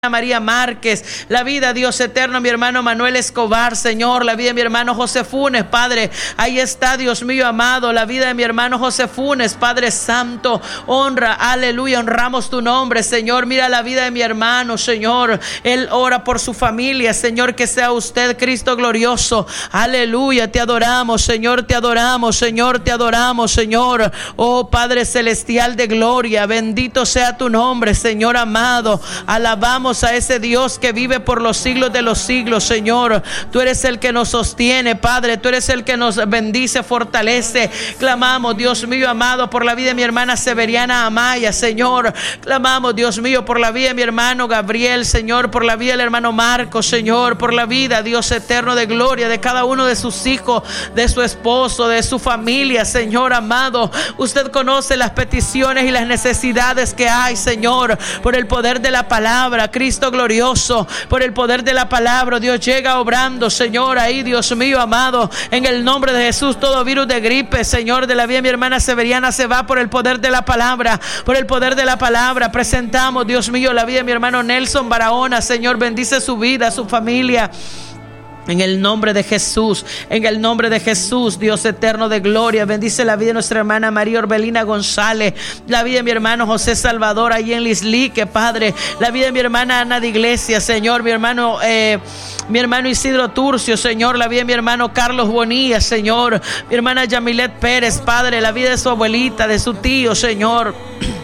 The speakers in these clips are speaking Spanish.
María Márquez, la vida, Dios eterno, mi hermano Manuel Escobar, Señor, la vida de mi hermano José Funes, Padre, ahí está, Dios mío amado, la vida de mi hermano José Funes, Padre Santo, honra, aleluya, honramos tu nombre, Señor, mira la vida de mi hermano, Señor, él ora por su familia, Señor, que sea usted, Cristo glorioso, aleluya, te adoramos, Señor, te adoramos, Señor, te adoramos, Señor, oh Padre celestial de gloria, bendito sea tu nombre, Señor amado, alabamos a ese Dios que vive por los siglos de los siglos, Señor. Tú eres el que nos sostiene, Padre. Tú eres el que nos bendice, fortalece. Clamamos, Dios mío amado, por la vida de mi hermana Severiana Amaya, Señor. Clamamos, Dios mío, por la vida de mi hermano Gabriel, Señor, por la vida del hermano Marcos, Señor, por la vida, Dios eterno de gloria, de cada uno de sus hijos, de su esposo, de su familia, Señor amado. Usted conoce las peticiones y las necesidades que hay, Señor, por el poder de la palabra, Cristo glorioso, por el poder de la palabra, Dios llega obrando, Señor, ahí, Dios mío amado, en el nombre de Jesús, todo virus de gripe, Señor, de la vida de mi hermana Severiana se va por el poder de la palabra, por el poder de la palabra. Presentamos, Dios mío, la vida de mi hermano Nelson Barahona, Señor, bendice su vida, su familia. En el nombre de Jesús, en el nombre de Jesús, Dios eterno de gloria, bendice la vida de nuestra hermana María Orbelina González, la vida de mi hermano José Salvador ahí en Lislique, Padre, la vida de mi hermana Ana de Iglesia, Señor, mi hermano Isidro Turcio, Señor, la vida de mi hermano Carlos Bonilla, Señor, mi hermana Yamilet Pérez, Padre, la vida de su abuelita, de su tío, Señor.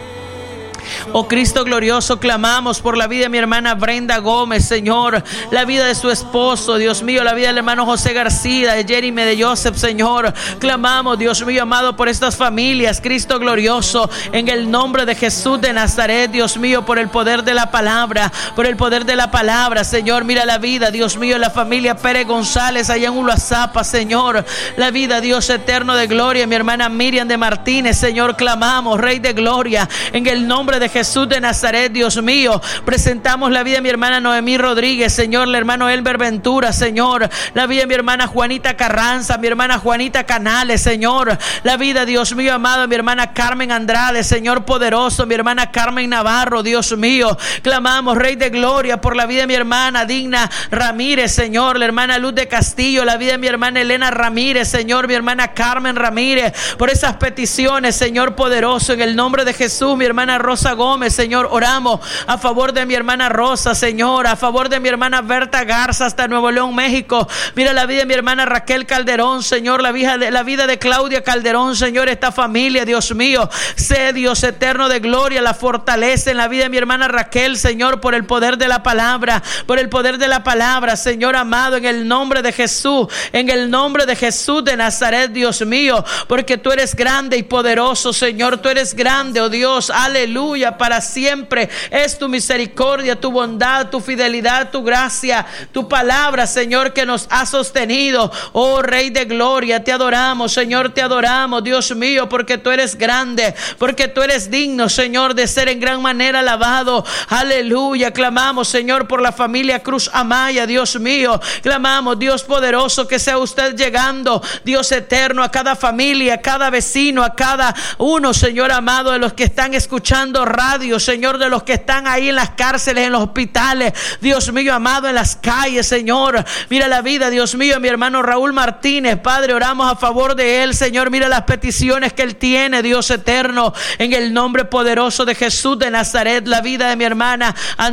Oh Cristo glorioso, clamamos por la vida de mi hermana Brenda Gómez, Señor, la vida de su esposo, Dios mío, la vida del hermano José García, de Jeremy de Joseph, Señor, clamamos, Dios mío amado, por estas familias, Cristo glorioso, en el nombre de Jesús de Nazaret, Dios mío, por el poder de la palabra, por el poder de la palabra, Señor, mira la vida, Dios mío, la familia Pérez González allá en Uruazapa, Señor, la vida, Dios eterno de gloria, mi hermana Miriam de Martínez, Señor, clamamos, Rey de gloria, en el nombre de Jesús de Nazaret, Dios mío, presentamos la vida de mi hermana Noemí Rodríguez, Señor, el hermano Elber Ventura, Señor, la vida de mi hermana Juanita Carranza, mi hermana Juanita Canales, Señor, la vida, Dios mío amado, de mi hermana Carmen Andrade, Señor poderoso, mi hermana Carmen Navarro, Dios mío, clamamos, Rey de gloria, por la vida de mi hermana Digna Ramírez, Señor, la hermana Luz de Castillo, la vida de mi hermana Elena Ramírez, Señor, mi hermana Carmen Ramírez, por esas peticiones, Señor poderoso, en el nombre de Jesús, mi hermana Rosa Gómez, Señor, oramos a favor de mi hermana Rosa, Señor, a favor de mi hermana Berta Garza hasta Nuevo León, México. Mira la vida de mi hermana Raquel Calderón, Señor, la vida de Claudia Calderón, Señor, esta familia, Dios mío, sé Dios eterno de gloria, la fortalece en la vida de mi hermana Raquel, Señor, por el poder de la palabra, por el poder de la palabra, Señor amado, en el nombre de Jesús, en el nombre de Jesús de Nazaret, Dios mío, porque tú eres grande y poderoso, Señor, tú eres grande, oh Dios, aleluya, para siempre es tu misericordia, tu bondad, tu fidelidad, tu gracia, tu palabra, Señor, que nos ha sostenido. Oh Rey de gloria, te adoramos, Señor, te adoramos, Dios mío, porque tú eres grande, porque tú eres digno, Señor, de ser en gran manera alabado. Aleluya, clamamos, Señor, por la familia Cruz Amaya, Dios mío, clamamos, Dios poderoso, que sea usted llegando, Dios eterno, a cada familia, a cada vecino, a cada uno, Señor amado, de los que están escuchando radio, Señor, de los que están ahí en las cárceles, en los hospitales, Dios mío amado, en las calles, Señor, mira la vida, Dios mío, mi hermano Raúl Martínez, Padre, oramos a favor de él, Señor, mira las peticiones que él tiene, Dios eterno, en el nombre poderoso de Jesús de Nazaret, la vida de mi hermana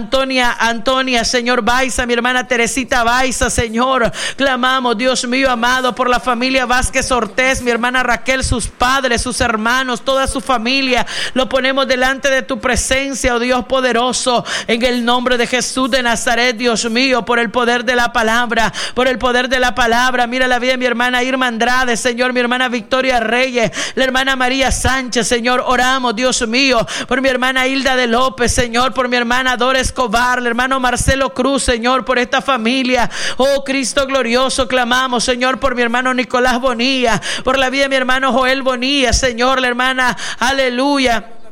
Antonia, Señor Baiza, mi hermana Teresita Baiza, Señor, clamamos, Dios mío amado, por la familia Vázquez Ortiz, mi hermana Raquel, sus padres, sus hermanos, toda su familia, lo ponemos delante de tu presencia, oh Dios poderoso, en el nombre de Jesús de Nazaret, Dios mío, por el poder de la palabra, por el poder de la palabra, mira la vida de mi hermana Irma Andrade, Señor, mi hermana Victoria Reyes, la hermana María Sánchez, Señor, oramos, Dios mío, por mi hermana Hilda de López, Señor, por mi hermana Dora Escobar, el hermano Marcelo Cruz, Señor, por esta familia, oh Cristo glorioso, clamamos, Señor, por mi hermano Nicolás Bonilla, por la vida de mi hermano Joel Bonilla, Señor, la hermana, aleluya,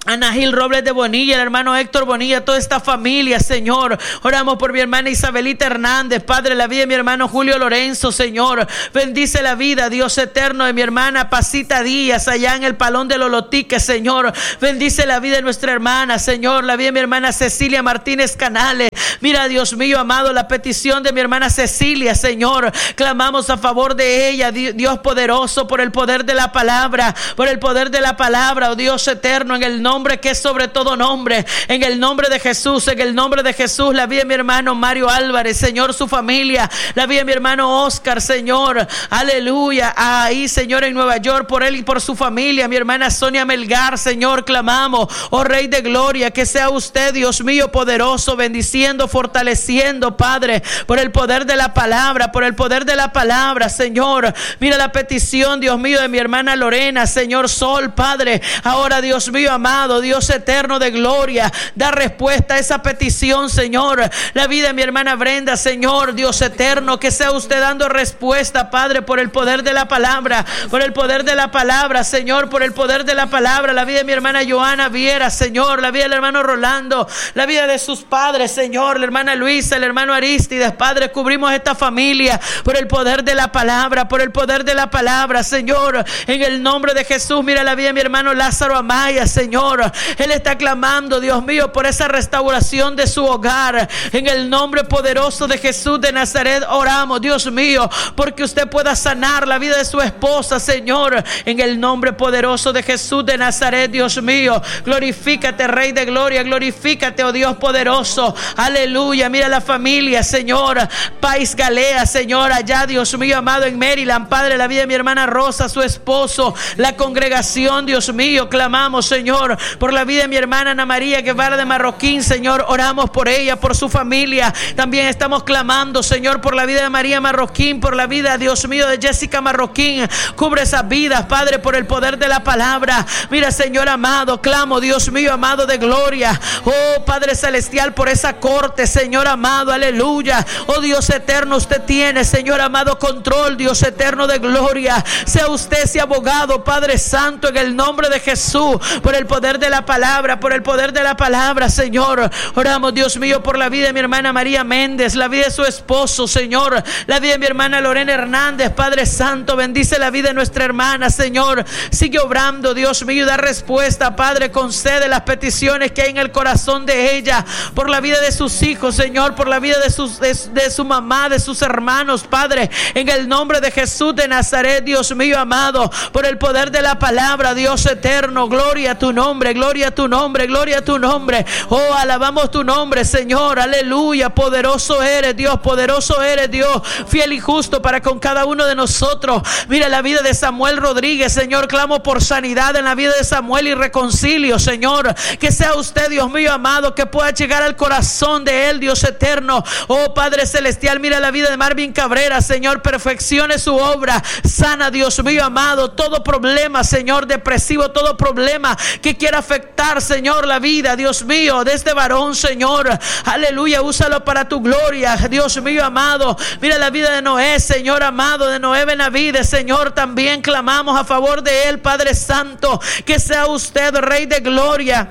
Ana Gil Robles de Bonilla, el hermano Héctor Bonilla, toda esta familia, Señor. Oramos por mi hermana Isabelita Hernández, Padre, la vida de mi hermano Julio Lorenzo, Señor. Bendice la vida, Dios eterno, de mi hermana Pasita Díaz, allá en el Palón de Lolotique, Señor. Bendice la vida de nuestra hermana, Señor, la vida de mi hermana Cecilia Martínez Canales. Mira, Dios mío, amado, la petición de mi hermana Cecilia, Señor. Clamamos a favor de ella, Dios poderoso, por el poder de la palabra, por el poder de la palabra, oh Dios eterno, en el nombre que es sobre todo nombre, en el nombre de Jesús, en el nombre de Jesús. La vida de mi hermano Mario Álvarez, Señor, su familia, la vida de mi hermano Oscar, Señor, aleluya, ahí, Señor, en Nueva York, por él y por su familia. Mi hermana Sonia Melgar, Señor, clamamos, oh Rey de Gloria, que sea usted, Dios mío, poderoso, bendiciendo, fortaleciendo, Padre, por el poder de la palabra, por el poder de la palabra, Señor. Mira la petición, Dios mío, de mi hermana Lorena, Señor Sol, Padre, ahora, Dios mío, amado, Dios eterno de gloria, da respuesta a esa petición, Señor. La vida de mi hermana Brenda, Señor, Dios eterno, que sea usted dando respuesta, Padre, por el poder de la palabra, por el poder de la palabra, Señor, por el poder de la palabra. La vida de mi hermana Joana Viera, Señor, la vida del hermano Rolando, la vida de sus padres, Señor, la hermana Luisa, el hermano Aristides, Padre, cubrimos esta familia por el poder de la palabra, por el poder de la palabra, Señor, en el nombre de Jesús. Mira la vida de mi hermano Lázaro Amaya, Señor. Él está clamando, Dios mío, por esa restauración de su hogar. En el nombre poderoso de Jesús de Nazaret oramos, Dios mío, porque usted pueda sanar la vida de su esposa, Señor. En el nombre poderoso de Jesús de Nazaret, Dios mío, glorifícate, Rey de Gloria, glorifícate, oh Dios poderoso. Aleluya. Mira la familia, Señor, País Galea, Señor, allá, Dios mío, amado, en Maryland, Padre, la vida de mi hermana Rosa, su esposo, la congregación, Dios mío, clamamos, Señor, por la vida de mi hermana Ana María Guevara de Marroquín, Señor, oramos por ella, por su familia. También estamos clamando, Señor, por la vida de María Marroquín, por la vida, Dios mío, de Jessica Marroquín. Cubre esas vidas, Padre, por el poder de la palabra. Mira, Señor amado, clamo, Dios mío, amado de gloria, oh Padre celestial, por esa corte, Señor amado, aleluya. Oh Dios eterno, usted tiene, Señor amado, control, Dios eterno de gloria. Sea usted ese abogado, Padre santo, en el nombre de Jesús, por el poder de la palabra, por el poder de la palabra, Señor. Oramos, Dios mío, por la vida de mi hermana María Méndez, la vida de su esposo, Señor, la vida de mi hermana Lorena Hernández, Padre santo, bendice la vida de nuestra hermana, Señor. Sigue obrando, Dios mío, da respuesta, Padre, concede las peticiones que hay en el corazón de ella, por la vida de sus hijos, Señor, por la vida de su mamá, de sus hermanos, Padre, en el nombre de Jesús de Nazaret, Dios mío amado, por el poder de la palabra, Dios eterno, gloria a tu nombre, gloria a tu nombre, gloria a tu nombre. Oh, alabamos tu nombre, Señor, aleluya. Poderoso eres, Dios, poderoso eres, Dios, fiel y justo para con cada uno de nosotros. Mira la vida de Samuel Rodríguez, Señor, clamo por sanidad en la vida de Samuel y reconcilio, Señor, que sea usted, Dios mío amado, que pueda llegar al corazón de él, Dios eterno. Oh Padre celestial, mira la vida de Marvin Cabrera, Señor, perfeccione su obra, sana, Dios mío amado, todo problema, Señor, depresivo, todo problema que quiera afectar, Señor, la vida, Dios mío, de este varón, Señor, aleluya, úsalo para tu gloria, Dios mío amado. Mira la vida de Noé, Señor amado, de Noé Benavides, Señor, también clamamos a favor de él, Padre santo, que sea usted, Rey de Gloria.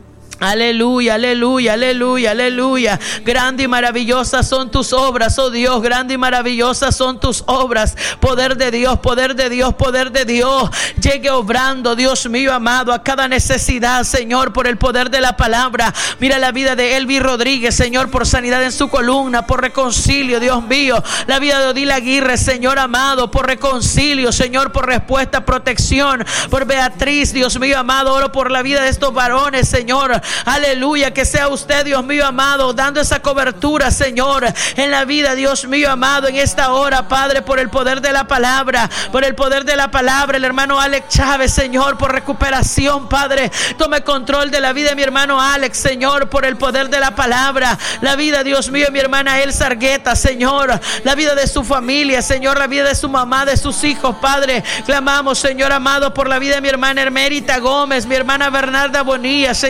Aleluya, aleluya, aleluya, aleluya. Grande y maravillosas son tus obras, oh Dios. Grande y maravillosas son tus obras. Poder de Dios, poder de Dios, poder de Dios. Llegue obrando, Dios mío amado, a cada necesidad, Señor, por el poder de la palabra. Mira la vida de Elvi Rodríguez, Señor, por sanidad en su columna, por reconcilio, Dios mío. La vida de Odila Aguirre, Señor amado, por reconcilio, Señor, por respuesta, protección. Por Beatriz, Dios mío amado, oro por la vida de estos varones, Señor. Aleluya, que sea usted, Dios mío amado, dando esa cobertura, Señor, en la vida, Dios mío amado, en esta hora, Padre, por el poder de la palabra, por el poder de la palabra. El hermano Alex Chávez, Señor, por recuperación, Padre, tome control de la vida de mi hermano Alex, Señor, por el poder de la palabra. La vida, Dios mío, de mi hermana Elsa Argueta, Señor, la vida de su familia, Señor, la vida de su mamá, de sus hijos, Padre. Clamamos, Señor amado, por la vida de mi hermana Hermérita Gómez, mi hermana Bernarda Bonilla, Señor, la vida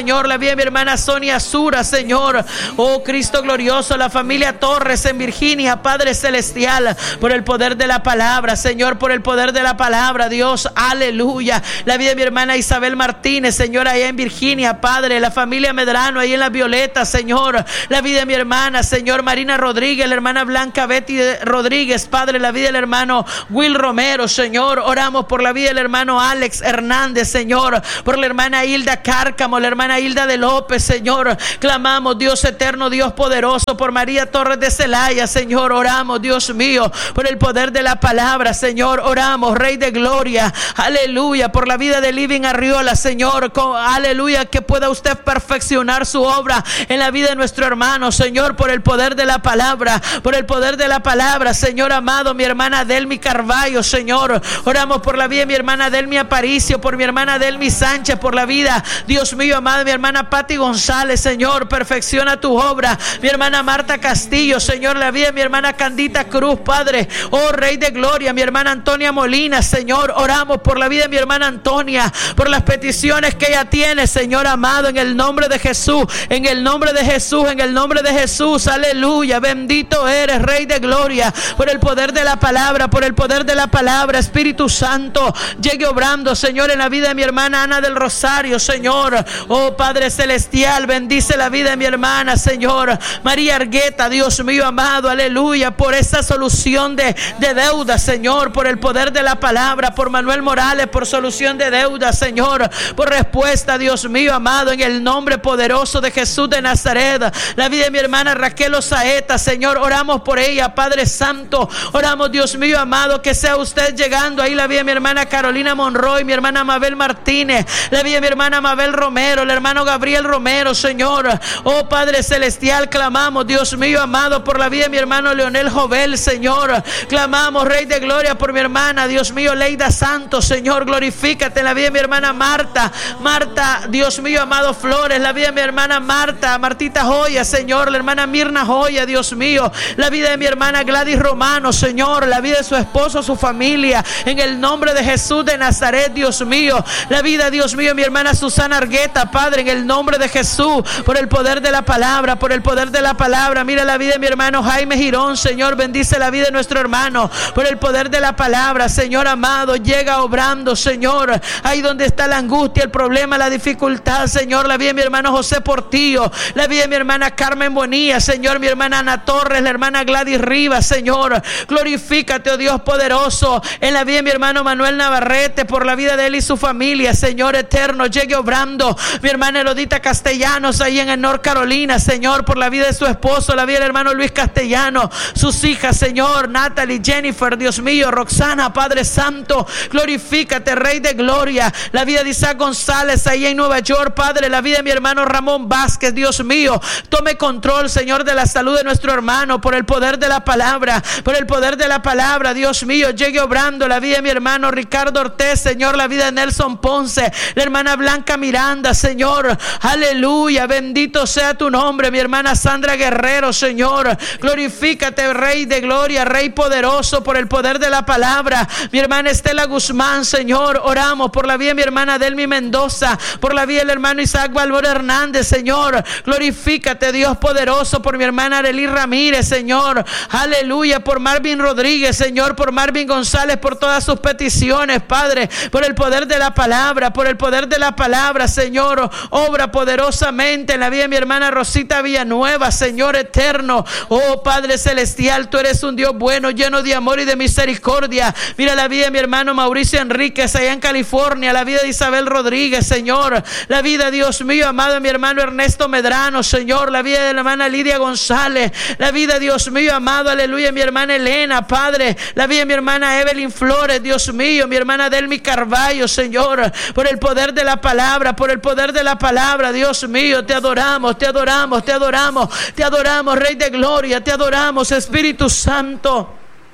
vida de mi hermana Sonia Sura, Señor. Oh Cristo glorioso, la familia Torres en Virginia, Padre celestial, por el poder de la palabra, Señor, por el poder de la palabra, Dios, aleluya. La vida de mi hermana Isabel Martínez, Señor, allá en Virginia, Padre, la familia Medrano, ahí en La Violeta, Señor, la vida de mi hermana, Señor, Marina Rodríguez, la hermana Blanca Betty Rodríguez, Padre, la vida del hermano Will Romero, Señor. Oramos por la vida del hermano Alex Hernández, Señor, por la hermana Hilda Cárcamo, la hermana Hilda de López, Señor. Clamamos, Dios eterno, Dios poderoso, por María Torres de Celaya, Señor. Oramos, Dios mío, por el poder de la palabra, Señor. Oramos, Rey de Gloria, aleluya, por la vida de Living Arriola, Señor. Aleluya, que pueda usted perfeccionar su obra en la vida de nuestro hermano, Señor, por el poder de la palabra, por el poder de la palabra, Señor amado. Mi hermana Delmi Carballo, Señor. Oramos por la vida de mi hermana Delmi Aparicio, por mi hermana Delmi Sánchez, por la vida, Dios mío amado, mi hermana Patti González, Señor. Perfecciona tu obra. Mi hermana Marta Castillo, Señor, la vida de mi hermana Candita Cruz, Padre. Oh Rey de Gloria, mi hermana Antonia Molina, Señor. Oramos por la vida de mi hermana Antonia, por las peticiones que ella tiene, Señor amado, en el nombre de Jesús, en el nombre de Jesús, en el nombre de Jesús, aleluya. Bendito eres, Rey de Gloria, por el poder de la palabra, por el poder de la palabra. Espíritu Santo, llegue obrando, Señor, en la vida de mi hermana Ana del Rosario, Señor. Oh Padre celestial, bendice la vida de mi hermana, Señor María Argueta, Dios mío amado, aleluya, por esa solución de deuda, Señor, por el poder de la palabra, por Manuel Morales, por solución de deuda, Señor, por respuesta, Dios mío amado, en el nombre poderoso de Jesús de Nazaret. La vida de mi hermana Raquel Osaeta, Señor, oramos por ella, Padre Santo. Oramos, Dios mío amado, que sea usted llegando ahí. La vida de mi hermana Carolina Monroy, mi hermana Mabel Martínez, la vida de mi hermana Mabel Romero, el hermano Gabriel Romero, Señor. Oh Padre celestial, clamamos, Dios mío amado, por la vida de mi hermano Leonel Jovel, Señor. Clamamos, Rey de Gloria, por mi hermana, Dios mío, Leida Santos, Señor. Glorifícate en la vida de mi hermana Marta, Dios mío amado, Flores, la vida de mi hermana Martita Joya, Señor, la hermana Mirna Joya, Dios mío, la vida de mi hermana Gladys Romano, Señor, la vida de su esposo, su familia, en el nombre de Jesús de Nazaret, Dios mío, la vida, Dios mío, mi hermana Susana Argueta, Padre, en el nombre de Jesús, por el poder de la palabra, por el poder de la palabra. Mira la vida de mi hermano Jaime Girón, Señor, bendice la vida de nuestro hermano, por el poder de la palabra, Señor amado, llega obrando, Señor, ahí donde está la angustia, el problema, la dificultad, Señor, la vida de mi hermano José Portillo, la vida de mi hermana Carmen Bonilla, Señor, mi hermana Ana Torres, la hermana Gladys Rivas, Señor, glorifícate, oh Dios poderoso, en la vida de mi hermano Manuel Navarrete, por la vida de él y su familia, Señor eterno, llegue obrando. Mi hermana Elodita Castellanos, ahí en el North Carolina, Señor, por la vida de su esposo, la vida del hermano Luis Castellano, sus hijas, Señor, Natalie, Jennifer, Dios mío, Roxana, Padre Santo, glorifícate, Rey de Gloria, la vida de Isaac González, ahí en Nueva York, Padre, la vida de mi hermano Ramón Vázquez, Dios mío, tome control, Señor, de la salud de nuestro hermano, por el poder de la palabra, por el poder de la palabra, Dios mío, llegue obrando la vida de mi hermano Ricardo Ortiz, Señor, la vida de Nelson Ponce, la hermana Blanca Miranda, Señor, aleluya, bendito sea tu nombre, mi hermana Sandra Guerrero, Señor, glorifícate, Rey de Gloria, Rey poderoso, por el poder de la palabra. Mi hermana Estela Guzmán, Señor, oramos por la vida de mi hermana Delmi Mendoza, por la vida del hermano Isaac Balbora Hernández, Señor, glorifícate, Dios poderoso, por mi hermana Arely Ramírez, Señor, aleluya, por Marvin Rodríguez, Señor, por Marvin González, por todas sus peticiones, Padre, por el poder de la palabra, por el poder de la palabra, Señor, obra poderosamente en la vida de mi hermana Rosita Villanueva, Señor eterno. Oh Padre celestial, tú eres un Dios bueno, lleno de amor y de misericordia. Mira la vida de mi hermano Mauricio Enríquez allá en California, la vida de Isabel Rodríguez, Señor, la vida, Dios mío amado, de mi hermano Ernesto Medrano, Señor, la vida de la hermana Lidia González, la vida, Dios mío amado, aleluya, mi hermana Elena, Padre, la vida de mi hermana Evelyn Flores, Dios mío, mi hermana Delmi Carballo, Señor, por el poder de la palabra, por el poder de la palabra, Dios mío, te adoramos, te adoramos, te adoramos, te adoramos, Rey de Gloria, te adoramos, Espíritu Santo.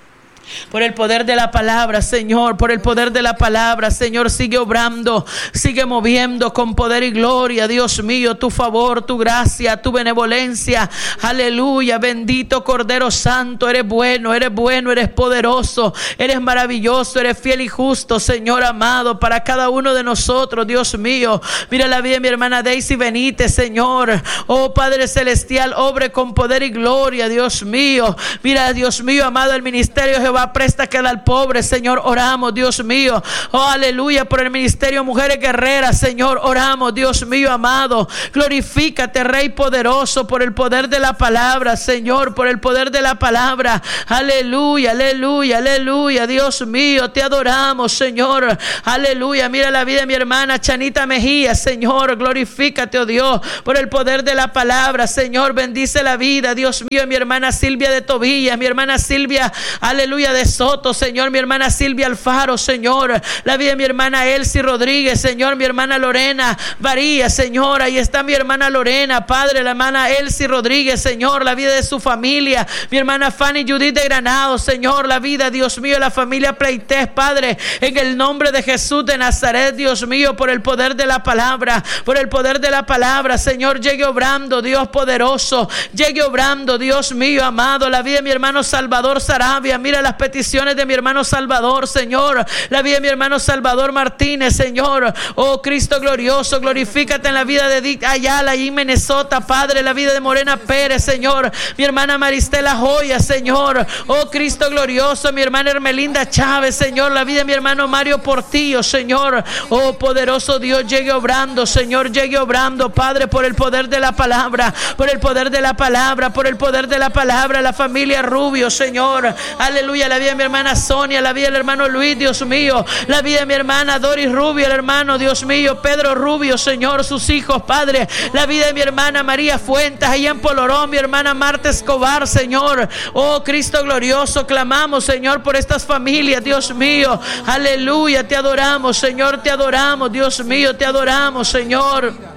Por el poder de la palabra, Señor, por el poder de la palabra, Señor, sigue obrando, sigue moviendo con poder y gloria, Dios mío, tu favor, tu gracia, tu benevolencia, aleluya, bendito Cordero Santo, eres bueno, eres poderoso, eres maravilloso, eres fiel y justo, Señor amado, para cada uno de nosotros, Dios mío. Mira la vida de mi hermana Daisy Benítez, Señor, oh Padre Celestial, obre con poder y gloria, Dios mío. Mira, Dios mío amado, el ministerio Jehová presta que da al pobre, Señor, oramos, Dios mío, oh aleluya, por el ministerio Mujeres Guerreras, Señor, oramos, Dios mío amado, glorifícate, Rey poderoso, por el poder de la palabra, Señor, por el poder de la palabra, aleluya, aleluya, aleluya, Dios mío, te adoramos, Señor, aleluya. Mira la vida de mi hermana Chanita Mejía, Señor, glorifícate, oh Dios, por el poder de la palabra, Señor, bendice la vida, Dios mío, mi hermana Silvia de Tobilla, mi hermana Silvia, aleluya, de Soto, Señor, mi hermana Silvia Alfaro, Señor, la vida de mi hermana Elsie Rodríguez, Señor, mi hermana Lorena Varía, Señor, ahí está mi hermana Lorena, Padre, la hermana Elsie Rodríguez, Señor, la vida de su familia, mi hermana Fanny Judith de Granado, Señor, la vida, Dios mío, la familia Pleites, Padre, en el nombre de Jesús de Nazaret, Dios mío, por el poder de la palabra, por el poder de la palabra, Señor, llegue obrando, Dios poderoso, llegue obrando, Dios mío, amado, la vida de mi hermano Salvador Sarabia, mira las peticiones de mi hermano Salvador, Señor, la vida de mi hermano Salvador Martínez, Señor, oh Cristo glorioso, glorifícate en la vida de Dick Ayala y Minnesota, Padre, la vida de Morena Pérez, Señor, mi hermana Maristela Joya, Señor, oh Cristo glorioso, mi hermana Hermelinda Chávez, Señor, la vida de mi hermano Mario Portillo, Señor, oh poderoso Dios, llegue obrando, Señor, llegue obrando, Padre, por el poder de la palabra, por el poder de la palabra, por el poder de la palabra, la familia Rubio, Señor, aleluya, la vida de mi hermana Sonia, la vida del hermano Luis, Dios mío, la vida de mi hermana Doris Rubio, el hermano, Dios mío, Pedro Rubio, Señor, sus hijos, Padre, la vida de mi hermana María Fuentes, allá en Polorón, mi hermana Marta Escobar, Señor, oh Cristo glorioso, clamamos, Señor, por estas familias, Dios mío, aleluya, te adoramos, Señor, te adoramos, Dios mío, te adoramos, Señor.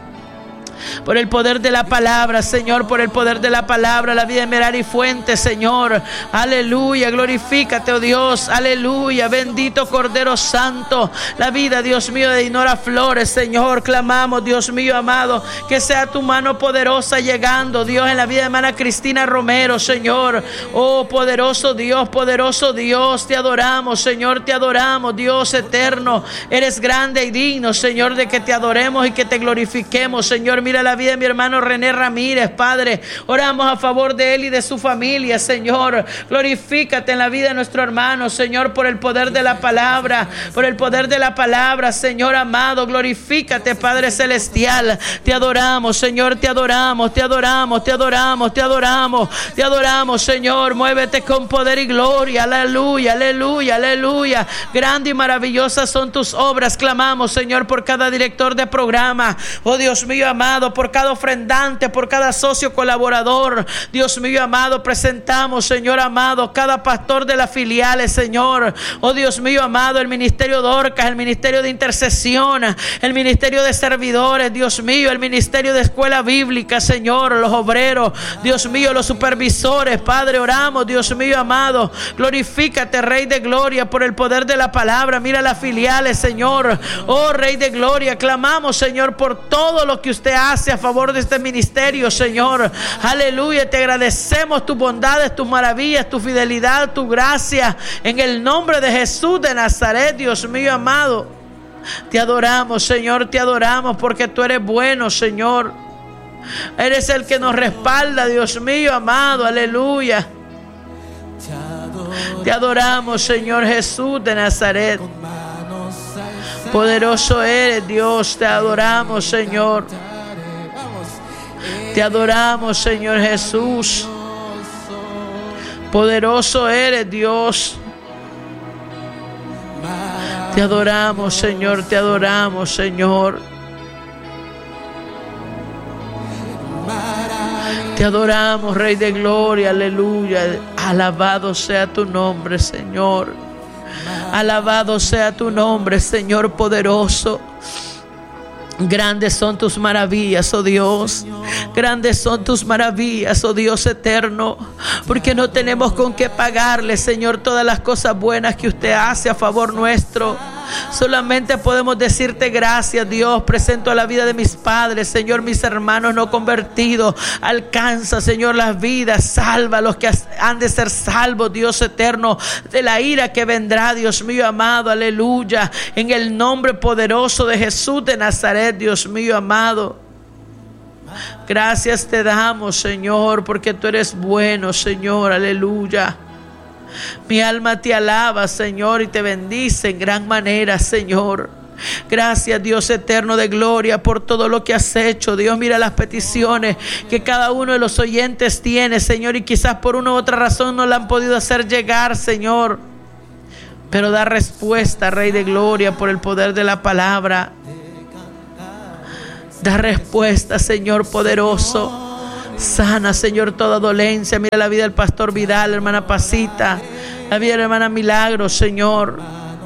Por el poder de la palabra, Señor, por el poder de la palabra, la vida de Merari Fuentes, Señor, aleluya, glorifícate, oh Dios, aleluya, bendito Cordero Santo, la vida, Dios mío, de Dinora Flores, Señor, clamamos, Dios mío amado, que sea tu mano poderosa llegando, Dios, en la vida de hermana Cristina Romero, Señor, oh poderoso Dios, te adoramos, Señor, te adoramos, Dios eterno, eres grande y digno, Señor, de que te adoremos y que te glorifiquemos, Señor. Mira la vida de mi hermano René Ramírez, Padre, oramos a favor de él y de su familia, Señor, glorifícate en la vida de nuestro hermano, Señor, por el poder de la palabra, por el poder de la palabra, Señor amado, glorifícate, Padre celestial, te adoramos, Señor, te adoramos, te adoramos, te adoramos, te adoramos, te adoramos, Señor, muévete con poder y gloria, aleluya, aleluya, aleluya, grande y maravillosas son tus obras, clamamos, Señor, por cada director de programa, oh Dios mío amado, por cada ofrendante, por cada socio colaborador, Dios mío amado, presentamos, Señor amado, cada pastor de las filiales, Señor, oh Dios mío amado, el ministerio Dorcas, el ministerio de intercesión, el ministerio de servidores, Dios mío, el ministerio de escuela bíblica, Señor, los obreros, Dios mío, los supervisores, Padre, oramos, Dios mío amado, glorifícate, Rey de gloria, por el poder de la palabra, mira las filiales, Señor, oh Rey de gloria, clamamos, Señor, por todo lo que usted hace a favor de este ministerio, Señor, aleluya, te agradecemos tus bondades, tus maravillas, tu fidelidad, tu gracia, en el nombre de Jesús de Nazaret, Dios mío amado, te adoramos, Señor, te adoramos porque tú eres bueno, Señor, eres el que nos respalda, Dios mío amado, aleluya, te adoramos, Señor Jesús de Nazaret, poderoso eres, Dios, te adoramos, Señor. Te adoramos, Señor Jesús. Poderoso eres, Dios. Te adoramos, Señor, te adoramos, Señor. Te adoramos, Rey de gloria, aleluya. Alabado sea tu nombre, Señor. Alabado sea tu nombre, Señor poderoso. Grandes son tus maravillas, oh Dios. Grandes son tus maravillas, oh Dios eterno. Porque no tenemos con qué pagarle, Señor, todas las cosas buenas que usted hace a favor nuestro. Solamente podemos decirte gracias, Dios. Presento a la vida de mis padres, Señor, mis hermanos no convertidos. Alcanza, Señor, las vidas. Salva a los que han de ser salvos, Dios eterno, de la ira que vendrá, Dios mío amado. Aleluya. En el nombre poderoso de Jesús de Nazaret, Dios mío amado. Gracias te damos, Señor, porque tú eres bueno, Señor. Aleluya. Mi alma te alaba, Señor, y te bendice en gran manera, Señor. Gracias, Dios eterno de gloria, por todo lo que has hecho. Dios, mira las peticiones que cada uno de los oyentes tiene, Señor, y quizás por una u otra razón no la han podido hacer llegar, Señor. Pero da respuesta, Rey de gloria, por el poder de la palabra. Da respuesta, Señor poderoso. Sana, Señor, toda dolencia. Mira la vida del pastor Vidal, hermana Pasita, la vida de la hermana Milagro, Señor.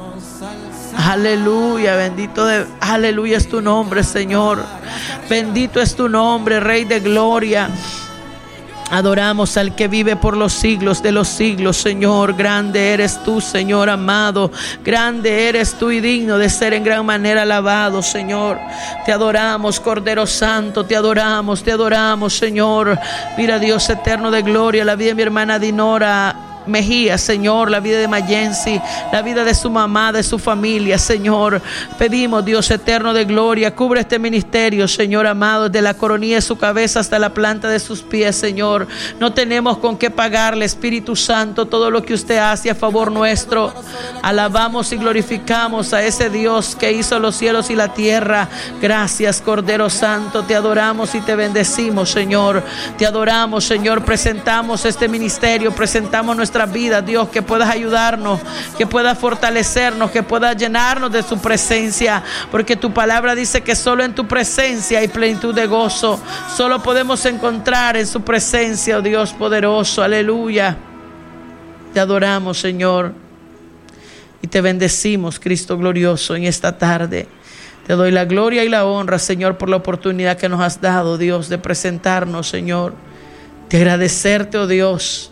Aleluya, aleluya es tu nombre, Señor. Bendito es tu nombre, Rey de gloria. Adoramos al que vive por los siglos de los siglos, Señor. Grande eres tú, Señor amado. Grande eres tú y digno de ser en gran manera alabado, Señor. Te adoramos, Cordero Santo. Te adoramos, Señor. Mira, Dios eterno de gloria, la vida de mi hermana Dinora Mejía, Señor, la vida de Mayensi, la vida de su mamá, de su familia, Señor. Pedimos, Dios eterno de gloria, cubre este ministerio, Señor amado, desde la coronilla de su cabeza hasta la planta de sus pies, Señor. No tenemos con qué pagarle, Espíritu Santo, todo lo que usted hace a favor nuestro. Alabamos y glorificamos a ese Dios que hizo los cielos y la tierra. Gracias, Cordero Santo, te adoramos y te bendecimos, Señor. Te adoramos, Señor. Presentamos este ministerio, presentamos nuestra vida, Dios, que puedas ayudarnos, que puedas fortalecernos, que puedas llenarnos de su presencia, porque tu palabra dice que solo en tu presencia hay plenitud de gozo. Solo podemos encontrar en su presencia, oh Dios poderoso. Aleluya. Te adoramos, Señor, y te bendecimos, Cristo glorioso, en esta tarde. Te doy la gloria y la honra, Señor, por la oportunidad que nos has dado, Dios, de presentarnos, Señor. De agradecerte, oh Dios.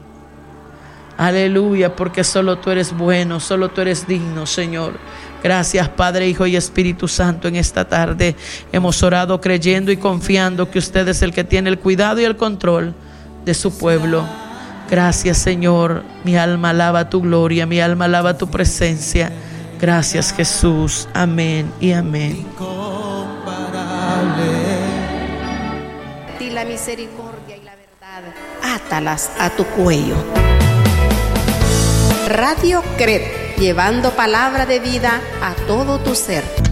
Aleluya, porque solo tú eres bueno, solo tú eres digno, Señor. Gracias, Padre, Hijo y Espíritu Santo. En esta tarde hemos orado creyendo y confiando que usted es el que tiene el cuidado y el control de su pueblo. Gracias, Señor. Mi alma alaba tu gloria, mi alma alaba tu presencia. Gracias, Jesús. Amén y amén. Y la misericordia y la verdad, átalas a tu cuello. Radio CRED, llevando palabra de vida a todo tu ser.